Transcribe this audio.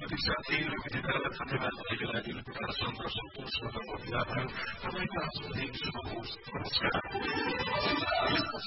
प्राविधिक साथी रविदितालाई धन्यवाद दिनको लागि विकार सन्त सन्तोष तपाईँको विवाहहरू तपाईँको आजको दिन शुभ होस्। नमस्कार।